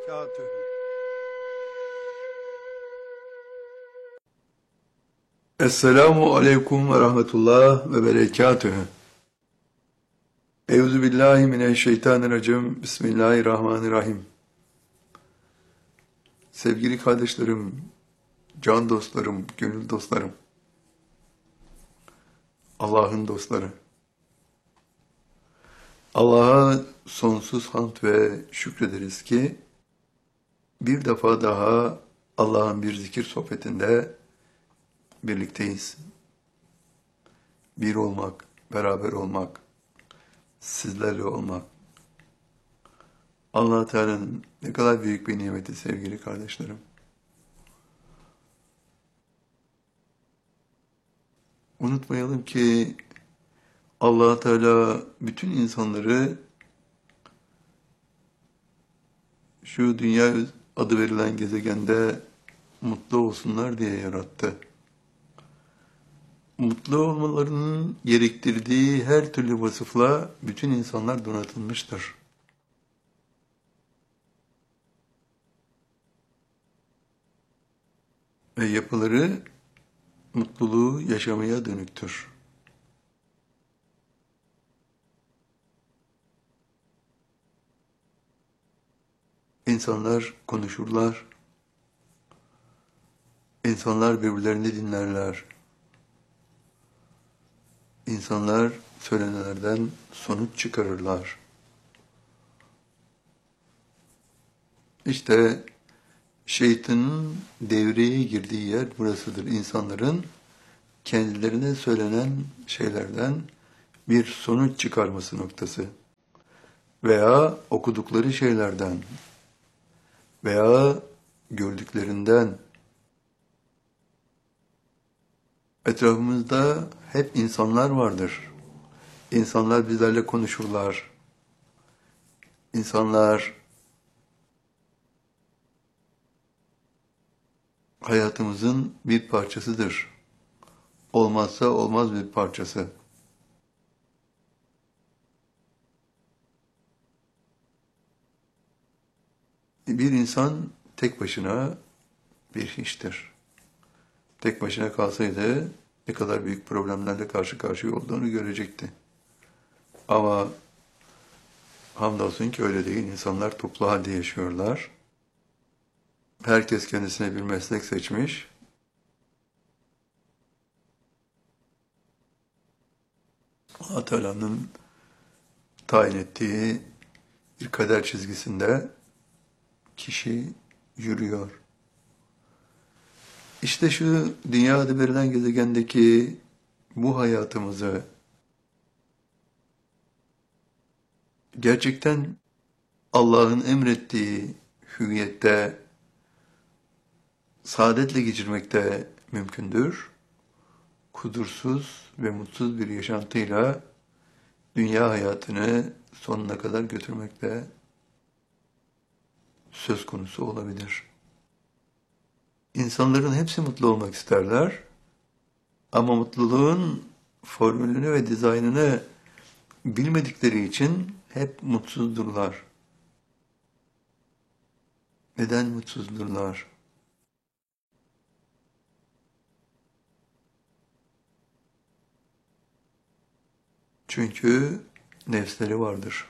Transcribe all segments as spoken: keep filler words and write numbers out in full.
berekatühü. Esselamu aleyküm ve rahmetullah ve berekatühü. Euzubillahimineşşeytanirracim. Bismillahirrahmanirrahim. Sevgili kardeşlerim, can dostlarım, gönül dostlarım, Allah'ın dostları. Allah'a sonsuz hamd ve şükrederiz ki bir defa daha Allah'ın bir zikir sohbetinde birlikteyiz. Bir olmak, beraber olmak, sizlerle olmak. Allah Teala'nın ne kadar büyük bir nimeti sevgili kardeşlerim. Unutmayalım ki Allah Teala bütün insanları şu dünya adı verilen gezegende mutlu olsunlar diye yarattı. Mutlu olmalarının gerektirdiği her türlü vasıfla bütün insanlar donatılmıştır. Ve yapıları mutluluğu yaşamaya dönüktür. İnsanlar konuşurlar, insanlar birbirlerini dinlerler, insanlar söylenenlerden sonuç çıkarırlar. İşte şeytanın devreye girdiği yer burasıdır. İnsanların kendilerine söylenen şeylerden bir sonuç çıkarması noktası veya okudukları şeylerden veya gördüklerinden. Etrafımızda hep insanlar vardır. İnsanlar bizlerle konuşurlar. İnsanlar hayatımızın bir parçasıdır. Olmazsa olmaz bir parçası. Bir insan tek başına bir hiçtir. Tek başına kalsaydı ne kadar büyük problemlerle karşı karşıya olduğunu görecekti. Ama hamdolsun ki öyle değil. İnsanlar toplu halde yaşıyorlar. Herkes kendisine bir meslek seçmiş. Allah Teala'nın tayin ettiği bir kader çizgisinde kişi yürüyor. İşte şu dünya adı verilen gezegendeki bu hayatımızı gerçekten Allah'ın emrettiği hüviyette, saadetle geçirmekte mümkündür. Kudursuz ve mutsuz bir yaşantıyla dünya hayatını sonuna kadar götürmekte söz konusu olabilir. İnsanların hepsi mutlu olmak isterler ama mutluluğun formülünü ve dizaynını bilmedikleri için hep mutsuzdurlar. Neden mutsuzdurlar? Çünkü nefsleri vardır.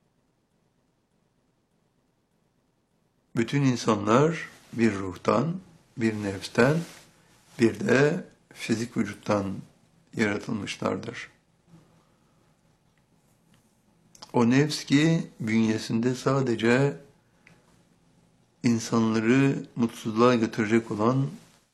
Bütün insanlar bir ruhtan, bir nefsten, bir de fizik vücuttan yaratılmışlardır. O nefs ki bünyesinde sadece insanları mutsuzluğa götürecek olan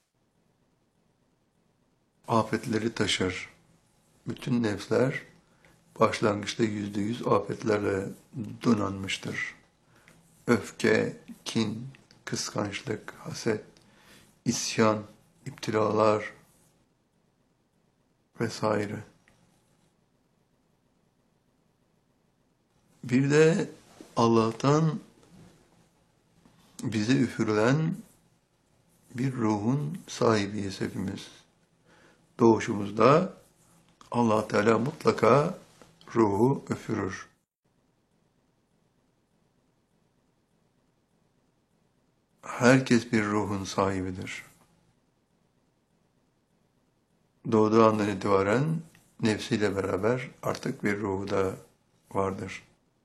afetleri taşır. Bütün nefsler başlangıçta yüzde yüz afetlerle donanmıştır. Öfke, kin, kıskançlık, haset, isyan, iptilalar vesaire. Bir de Allah'tan bize üfürülen bir ruhun sahibiyiz hepimiz. Doğuşumuzda Allah Teala mutlaka ruhu üfürür. Herkes bir ruhun sahibidir. Doğduğu andan itibaren nefsiyle beraber artık bir ruhu da vardır.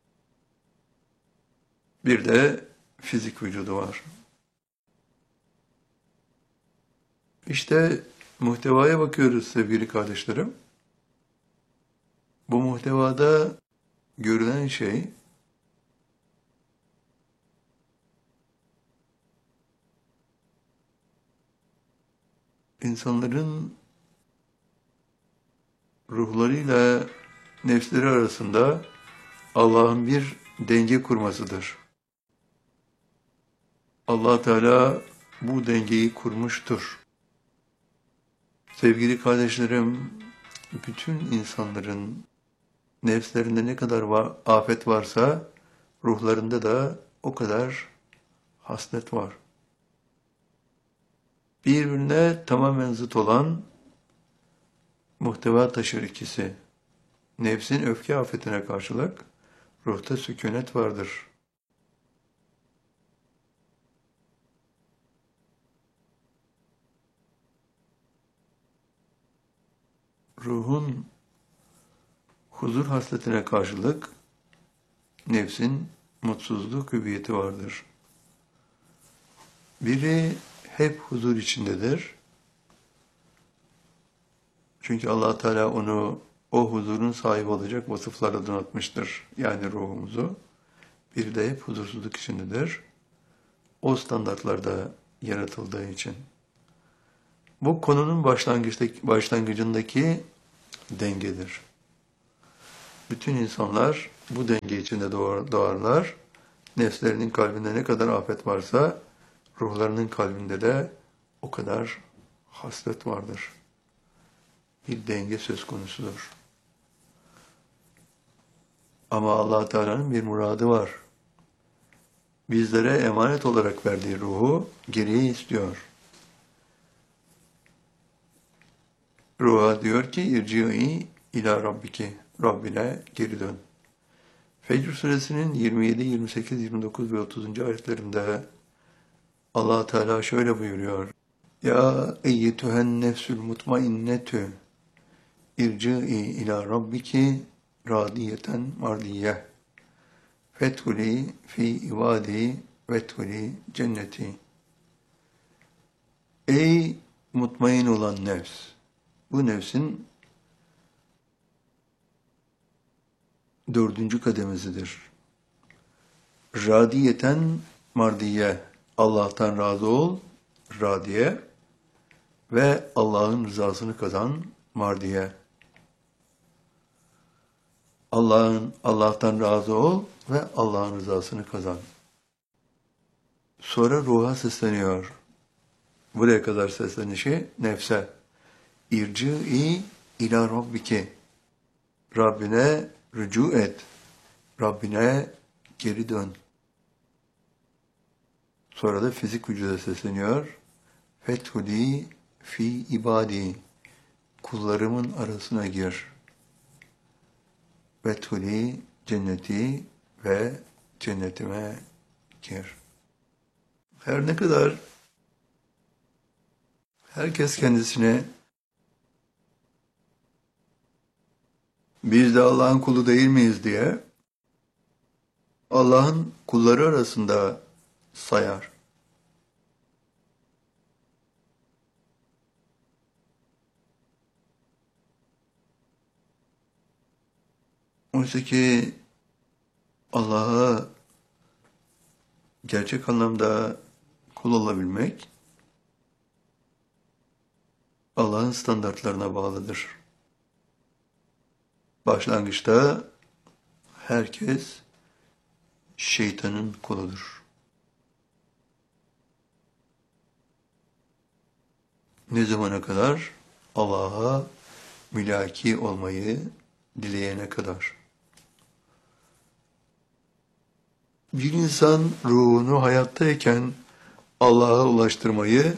Bir de fizik vücudu var. İşte muhtevaya bakıyoruz sevgili kardeşlerim. Bu muhtevada görülen şey insanların ruhlarıyla nefsleri arasında Allah'ın bir denge kurmasıdır. Allah Teala bu dengeyi kurmuştur. Sevgili kardeşlerim, bütün insanların nefslerinde ne kadar var, afet varsa ruhlarında da o kadar haslet var. Birbirine tamamen zıt olan muhteva taşır ikisi. Nefsin öfke afetine karşılık ruhta sükunet vardır. Ruhun huzur hasletine karşılık nefsin mutsuzluk hüviyeti vardır. Biri hep huzur içindedir. Çünkü Allah Teala onu o huzurun sahibi olacak vasıflarla donatmıştır. Yani ruhumuzu. Biri de hep huzursuzluk içindedir. O standartlarda yaratıldığı için. Bu konunun başlangıçtaki, başlangıcındaki dengedir. Bütün insanlar bu denge içinde doğarlar. Nefslerinin kalbinde ne kadar afet varsa ruhlarının kalbinde de o kadar hasret vardır. Bir denge söz konusudur. Ama Allah Teala'nın bir muradı var. Bizlere emanet olarak verdiği ruhu geriye istiyor. Ruha diyor ki irci'i ila rabbiki. Rabbine geri dön. Fecr suresinin yirmi yedi, yirmi sekiz, yirmi dokuz ve otuzuncu ayetlerinde Allah Teala şöyle buyuruyor. Ya eyyetühen nefsül mutmainnetü irci'i ila rabbiki radiyeten mardiyye fethuli fi ibadi vethuli cenneti. Ey mutmain olan nefs! Bu nefsin dördüncü kademesidir. Radiyeten mardiye, Allah'tan razı ol, radiye ve Allah'ın rızasını kazan, mardiye. Allah'ın Allah'tan razı ol ve Allah'ın rızasını kazan. Sonra ruha sesleniyor. Buraya kadar seslenişi nefse. İrci'i ila rabbiki. Rabbine rücu et. Rabbine geri dön. Sonra da fizik vücuda sesleniyor. Fethuli fi ibadi. Kullarımın arasına gir. Fethuli cenneti ve cennetime gir. Her ne kadar herkes kendisine biz de Allah'ın kulu değil miyiz diye Allah'ın kulları arasında sayar. Oysa ki Allah'a gerçek anlamda kul olabilmek Allah'ın standartlarına bağlıdır. Başlangıçta herkes şeytanın kuludur. Ne zamana kadar? Allah'a mülaki olmayı dileyene kadar. Bir insan ruhunu hayattayken Allah'a ulaştırmayı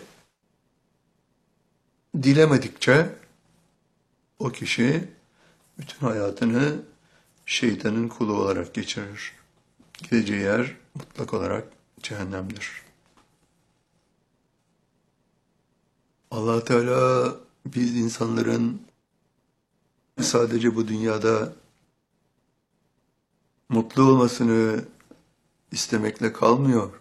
dilemedikçe o kişi bütün hayatını şeytanın kulu olarak geçirir. Gideceği yer mutlak olarak cehennemdir. Allah Teala biz insanların sadece bu dünyada mutlu olmasını istemekle kalmıyor.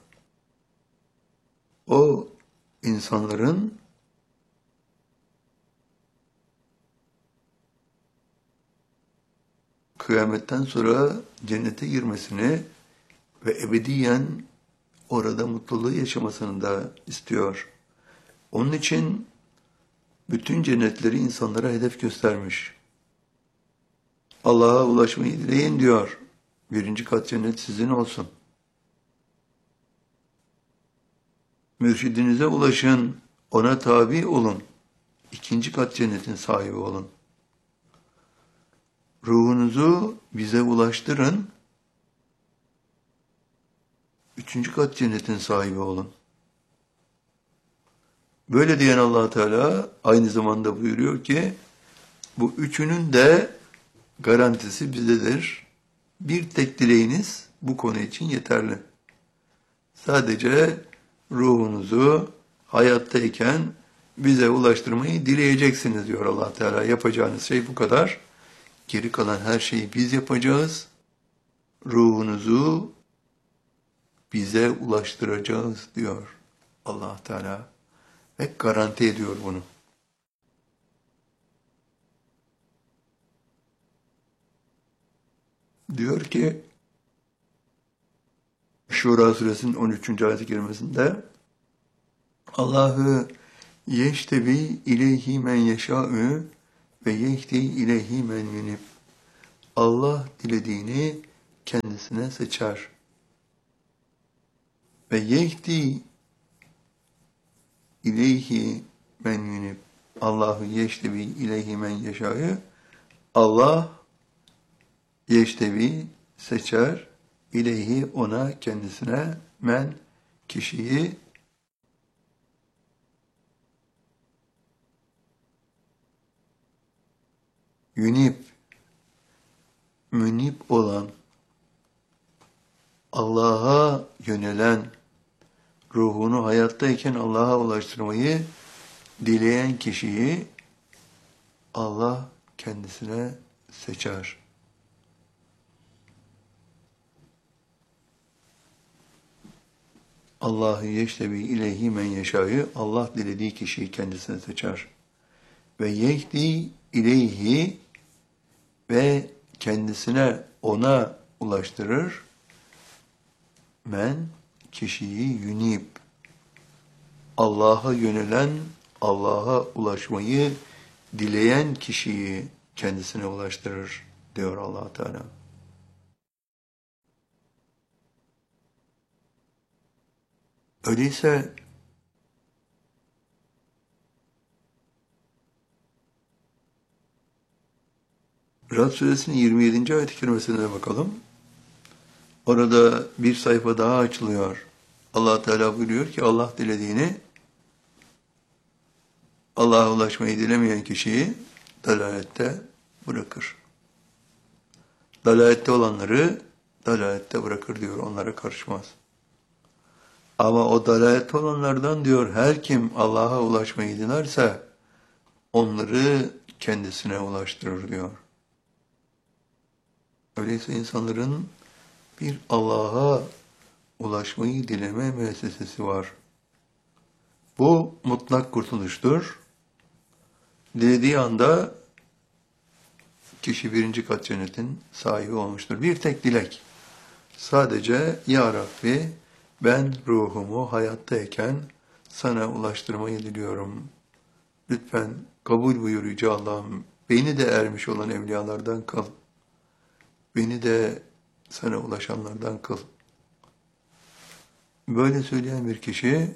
O insanların kıyametten sonra cennete girmesini ve ebediyen orada mutluluğu yaşamasını da istiyor. Onun için bütün cennetleri insanlara hedef göstermiş. Allah'a ulaşmayı dileyin diyor. Birinci kat cennet sizin olsun. Mürşidinize ulaşın, ona tabi olun. İkinci kat cennetin sahibi olun. Ruhunuzu bize ulaştırın. Üçüncü kat cennetin sahibi olun. Böyle diyen Allah Teala aynı zamanda buyuruyor ki bu üçünün de garantisi bizdedir. Bir tek dileğiniz bu konu için yeterli. Sadece ruhunuzu hayattayken bize ulaştırmayı dileyeceksiniz diyor Allah Teala. Yapacağınız şey bu kadar. Geri kalan her şeyi biz yapacağız. Ruhunuzu bize ulaştıracağız diyor Allah Teala. Ve garanti ediyor bunu. Diyor ki Şura suresinin on üçüncü ayet-i kerimesinde Allahu yeştebi ileyhi men yeşâ'ü ve yehdi ileyhi men yunib. Allah dilediğini kendisine seçer. Ve yehdi ileyhi men yunib. Allahu yeştebi ileyhi men yeşâ'ü. Allah yeştebi seçer. İleyhi ona kendisine men kişiyi yunib münib olan Allah'a yönelen ruhunu hayattayken Allah'a ulaştırmayı dileyen kişiyi Allah kendisine seçer. Allahu yeştebi ileyhi men yeşâ'yı Allah dilediği kişiyi kendisine seçer. Ve yehdi ileyhi ve kendisine ona ulaştırır. Men kişiyi yunib. Allah'a yönelen, Allah'a ulaşmayı dileyen kişiyi kendisine ulaştırır diyor Allah Teala. Öyleyse Rad suresinin yirmi yedinci ayet-i kerimesine bakalım. Orada bir sayfa daha açılıyor. Allah Teala buyuruyor ki Allah dilediğini Allah'a ulaşmayı dilemeyen kişiyi dalalette bırakır. Dalalette olanları dalalette bırakır diyor. Onlara karışmaz. Ama o dalalette olanlardan diyor her kim Allah'a ulaşmayı dilerse onları kendisine ulaştırır diyor. Öyleyse insanların bir Allah'a ulaşmayı dileme müessesesi var. Bu mutlak kurtuluştur. Dilediği anda kişi birinci kat cennetin sahibi olmuştur. Bir tek dilek. Sadece Ya Rabbi ben ruhumu hayattayken sana ulaştırmayı diliyorum. Lütfen kabul buyur Yüce Allah'ım. Beni de ermiş olan evliyalardan kıl. Beni de sana ulaşanlardan kıl. Böyle söyleyen bir kişi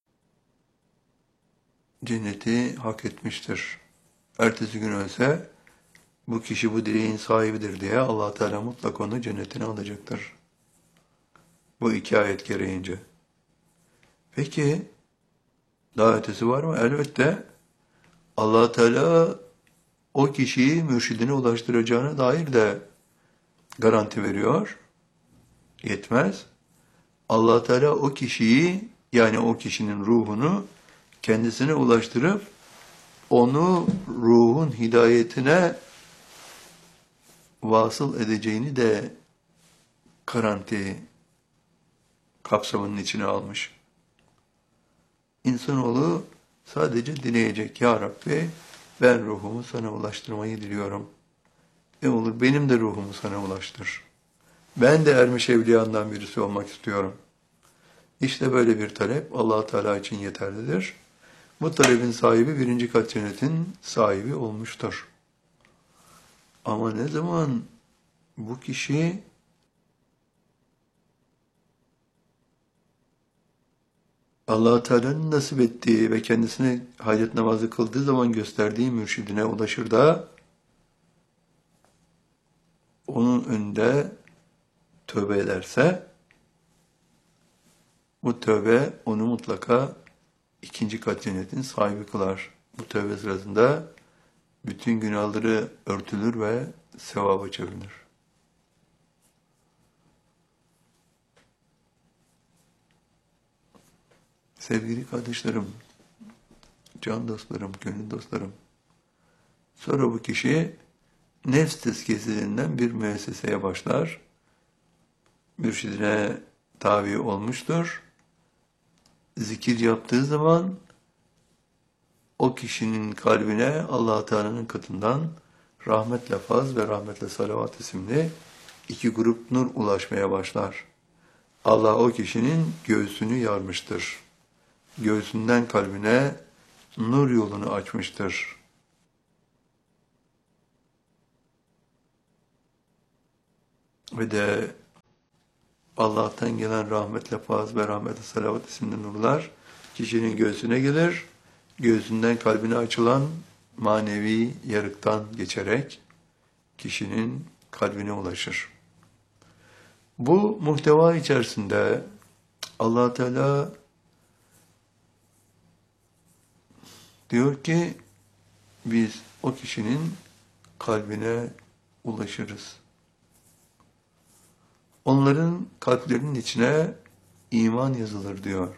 cenneti hak etmiştir. Ertesi gün ölse bu kişi bu dileğin sahibidir diye Allah Teala mutlak onu cennetine alacaktır. Bu iki ayet gereğince. Peki daha ötesi var mı? Elbette Allah Teala o kişiyi mürşidine ulaştıracağına dair de garanti veriyor. Yetmez. Allah Teala o kişiyi yani o kişinin ruhunu kendisine ulaştırıp onu ruhun hidayetine vasıl edeceğini de garanti kapsamının içine almış. İnsanoğlu sadece dileyecek. Ya Rabbi, ben ruhumu sana ulaştırmayı diliyorum. Ne olur benim de ruhumu sana ulaştır. Ben de ermiş evliyandan birisi olmak istiyorum. İşte böyle bir talep Allah Teala için yeterlidir. Bu talebin sahibi birinci kat cennetin sahibi olmuştur. Ama ne zaman bu kişi Allah Teala'nın nasip ettiği ve kendisine hacet namazı kıldığı zaman gösterdiği mürşidine ulaşır da onun önünde tövbe ederse, bu tövbe onu mutlaka ikinci kat cennetin sahibi kılar. Bu tövbe sırasında bütün günahları örtülür ve sevaba çevrilir. Sevgili kardeşlerim, can dostlarım, gönül dostlarım, sonra bu kişi nefs tezkiyesi denilen bir müesseseye başlar. Mürşidine tabi olmuştur. Zikir yaptığı zaman o kişinin kalbine Allah Teala'nın katından rahmetle faz ve rahmetle salavat isimli iki grup nur ulaşmaya başlar. Allah o kişinin göğsünü yarmıştır. Göğsünden kalbine nur yolunu açmıştır. Ve de Allah'tan gelen rahmetle faz ve rahmetle salavat isimli nurlar kişinin göğsüne gelir. Göğsünden kalbine açılan manevi yarıktan geçerek kişinin kalbine ulaşır. Bu muhteva içerisinde Allah Teala diyor ki biz o kişinin kalbine ulaşırız. Onların kalplerinin içine iman yazılır diyor.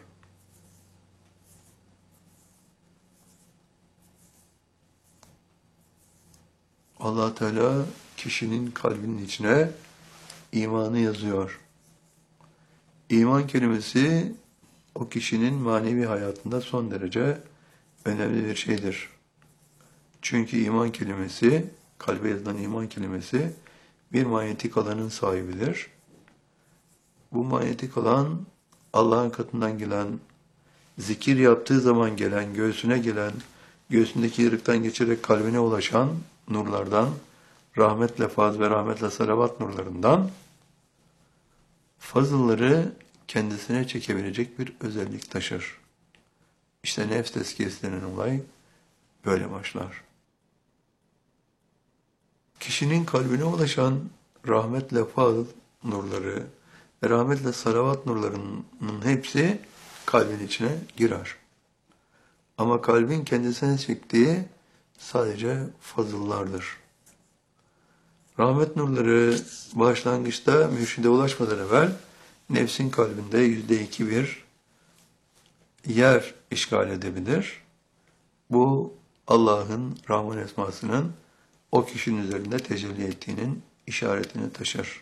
Allah Teala kişinin kalbinin içine imanı yazıyor. İman kelimesi o kişinin manevi hayatında son derece önemli bir şeydir. Çünkü iman kelimesi, kalbe yazılan iman kelimesi bir manyetik alanın sahibidir. Bu manyetik alan Allah'ın katından gelen, zikir yaptığı zaman gelen, göğsüne gelen, göğsündeki yarıktan geçerek kalbine ulaşan nurlardan, rahmetle faz ve rahmetle salavat nurlarından fazılları kendisine çekebilecek bir özellik taşır. İşte nefs tezkiyesi denen olay böyle başlar. Kişinin kalbine ulaşan rahmetle faz nurları ve rahmetle salavat nurlarının hepsi kalbin içine girer. Ama kalbin kendisine çektiği sadece fazıllardır. Rahmet nurları başlangıçta mürşide ulaşmadan evvel nefsin kalbinde yüzde iki bir yer işgal edebilir. Bu Allah'ın Rahman esmasının o kişinin üzerinde tecelli ettiğinin işaretini taşır.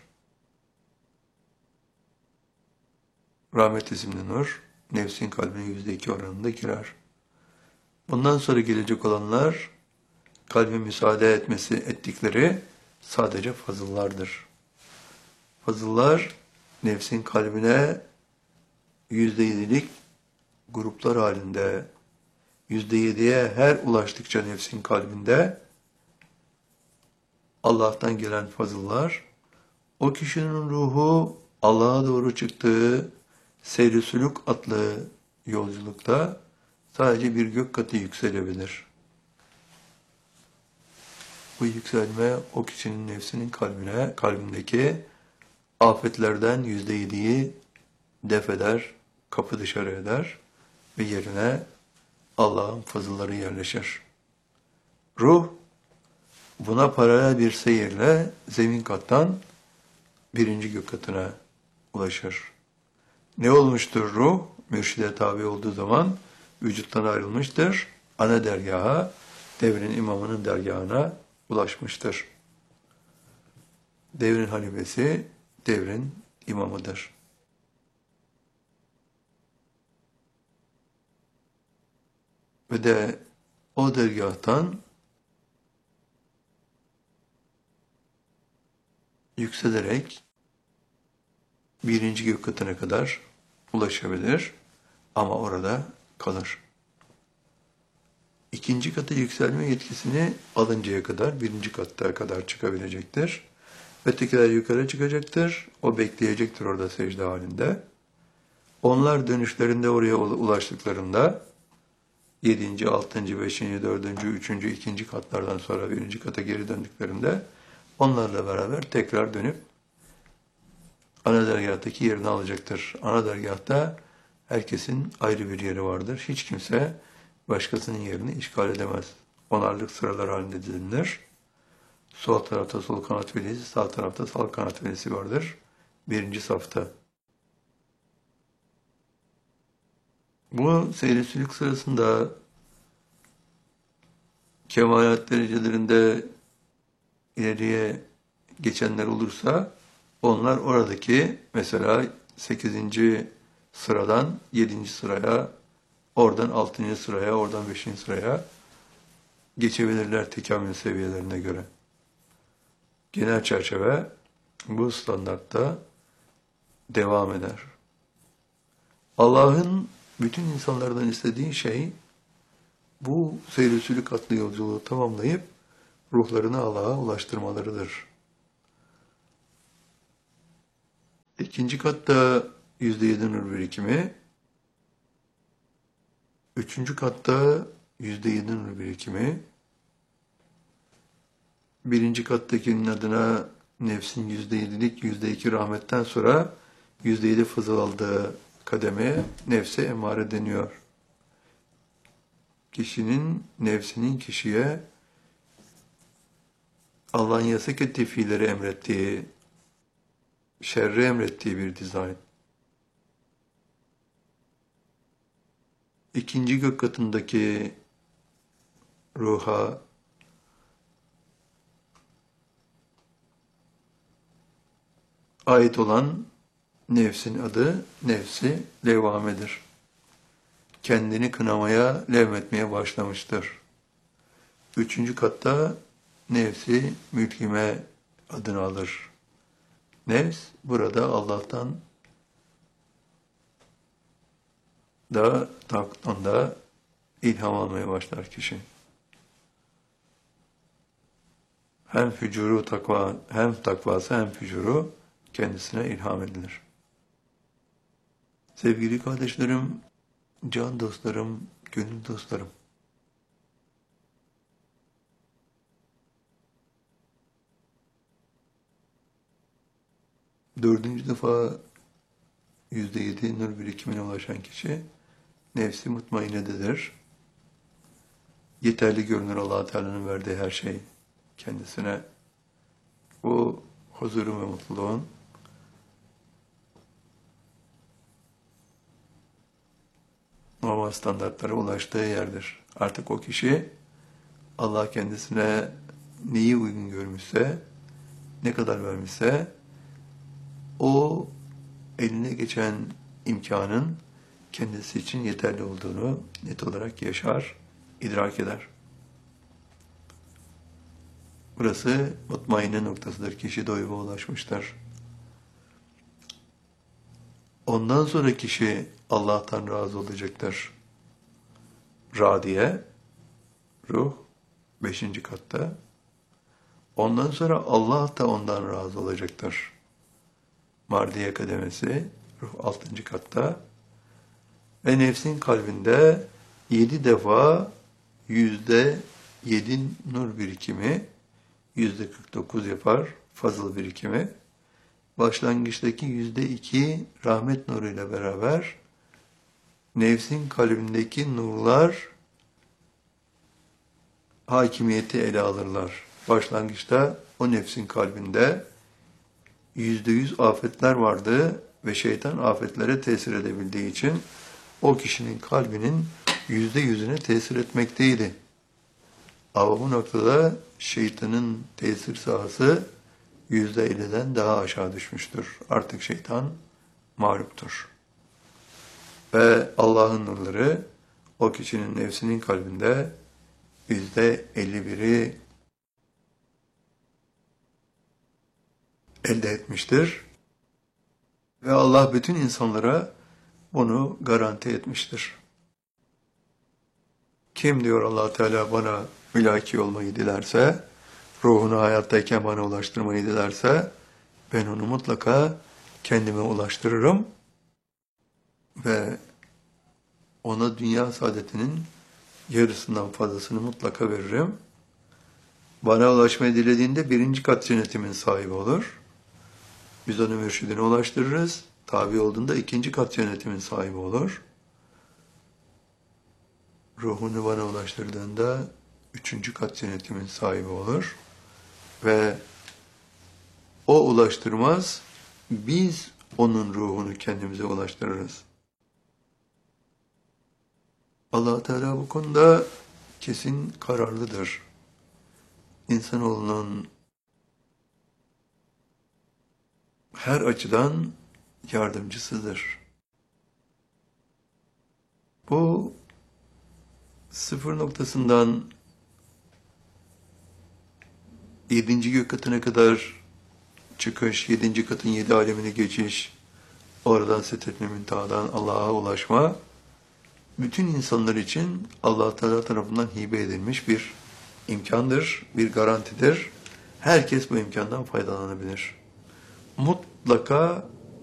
Rahmet isimli nur nefsin kalbine yüzde iki oranında girer. Bundan sonra gelecek olanlar kalbe müsaade etmesi ettikleri sadece fazıllardır. Fazıllar nefsin kalbine yüzde yedilik gruplar halinde yüzde yediye her ulaştıkça nefsin kalbinde Allah'tan gelen fazıllar o kişinin ruhu Allah'a doğru çıktığı seyr-i sülûk adlı yolculukta sadece bir gök katı yükselebilir. Bu yükselme o kişinin nefsinin kalbine, kalbindeki afetlerden yüzde yediyi def eder, kapı dışarı eder ve yerine Allah'ın fazılları yerleşir. Ruh buna paralel bir seyirle zemin kattan birinci gök katına ulaşır. Ne olmuştur ruh? Mürşide tabi olduğu zaman vücuttan ayrılmıştır. Ana dergaha, devrin imamının dergahına ulaşmıştır. Devrin halifesi, devrin imamıdır. Ve de o dergahtan yükselerek birinci gök katına kadar ulaşabilir ama orada kalır. İkinci kata yükselme yetkisini alıncaya kadar birinci katta kadar çıkabilecektir. Ötekiler yukarı çıkacaktır. O bekleyecektir orada secde halinde. Onlar dönüşlerinde oraya ulaştıklarında yedinci, altıncı, beşinci, dördüncü, üçüncü, ikinci katlardan sonra birinci kata geri döndüklerinde onlarla beraber tekrar dönüp ana dergahtaki yerini alacaktır. Ana dergahta herkesin ayrı bir yeri vardır. Hiç kimse başkasının yerini işgal edemez. Onarlık sıralar halinde dizilir. Sol tarafta sol kanat velisi, sağ tarafta sağ kanat velisi vardır. Birinci safta. Bu seyircilik sırasında kemalat derecelerinde ileriye geçenler olursa onlar oradaki mesela sekizinci sıradan yedinci sıraya, oradan altıncı sıraya, oradan beşinci sıraya geçebilirler tekamül seviyelerine göre. Genel çerçeve bu standartta devam eder. Allah'ın bütün insanlardan istediği şey bu seyir-i adlı yolculuğu tamamlayıp ruhlarını Allah'a ulaştırmalarıdır. İkinci katta yüzde yedi nur birikimi, üçüncü katta yüzde yedi nur birikimi, birinci kattakinin adına nefsin yüzde yedilik, yüzde iki rahmetten sonra yüzde yedi fızıl aldığı kademeye nefse emare deniyor. Kişinin, nefsinin kişiye Allah'ın yasak ettiği fiilleri emrettiği, şerri emrettiği bir dizayn. İkinci gök katındaki ruha ait olan nefsin adı nefsi levvamedir. Kendini kınamaya, levmetmeye başlamıştır. Üçüncü katta nefsi mülkime adını alır. Nefs burada Allah'tan da taktan da ilham almaya başlar kişi. Hem fücuru takva, hem takvası hem fücuru kendisine ilham edilir. Sevgili kardeşlerim, can dostlarım, gönül dostlarım. Dördüncü defa yüzde yedi nur birikimine ulaşan kişi nefsi mutmainededir. Yeterli görünür Allah-u Teala'nın verdiği her şey kendisine. Bu huzurun ve mutluluğun normal standartlara ulaştığı yerdir. Artık o kişi Allah kendisine neyi uygun görmüşse, ne kadar vermişse o eline geçen imkanın kendisi için yeterli olduğunu net olarak yaşar, idrak eder. Burası mutmainne noktasıdır. Kişi doyuma ulaşmıştır. Ondan sonra kişi Allah'tan razı olacaktır. Radiye, ruh, beşinci katta. Ondan sonra Allah da ondan razı olacaktır. Mardiye kademesi, ruh altıncı katta. Ve nefsin kalbinde yedi defa yüzde yedi nur birikimi, yüzde kırk dokuz yapar fazıl birikimi. Başlangıçtaki yüzde iki rahmet nuruyla beraber nefsin kalbindeki nurlar hakimiyeti ele alırlar. Başlangıçta o nefsin kalbinde yüzde yüz afetler vardı ve şeytan afetlere tesir edebildiği için o kişinin kalbinin yüzde yüzüne tesir etmekteydi. Ama bu noktada şeytanın tesir sahası yüzde elliden daha aşağı düşmüştür. Artık şeytan mağluptur. Ve Allah'ın nurları o kişinin nefsinin kalbinde yüzde elli biri elde etmiştir. Ve Allah bütün insanlara bunu garanti etmiştir. Kim diyor Allah Teala bana mülaki olmayı dilerse, ruhunu hayattayken bana ulaştırmayı dilerse, ben onu mutlaka kendime ulaştırırım ve ona dünya saadetinin yarısından fazlasını mutlaka veririm. Bana ulaşmayı dilediğinde birinci kat cennetimin sahibi olur. Biz onu mürşidine ulaştırırız. Tabi olduğunda ikinci kat cennetimin sahibi olur. Ruhunu bana ulaştırdığında üçüncü kat cennetimin sahibi olur. Ve o ulaştırmaz, biz onun ruhunu kendimize ulaştırırız. Allah Teala bu konuda kesin kararlıdır. İnsanoğlunun her açıdan yardımcısıdır. Bu sıfır noktasından yedinci gök katına kadar çıkış, yedinci katın yedi alemini geçiş, oradan Sidret-i Münteha'dan Allah'a ulaşma, bütün insanlar için Allah Teala tarafından hibe edilmiş bir imkandır, bir garantidir. Herkes bu imkandan faydalanabilir. Mutlaka